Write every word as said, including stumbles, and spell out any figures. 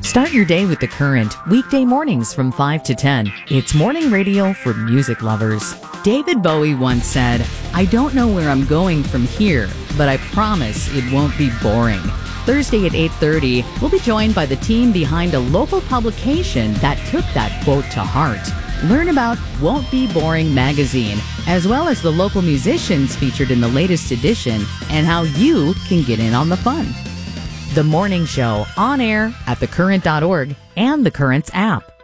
Start your day with The Current, weekday mornings from five to ten. It's morning radio for music lovers. David Bowie once said, "I don't know where I'm going from here, but I promise it won't be boring." Thursday at eight thirty, we'll be joined by the team behind a local publication that took that quote to heart. Learn about Won't Be Boring magazine, as well as the local musicians featured in the latest edition and how you can get in on the fun. The Morning Show, on air at the current dot org and the Currents app.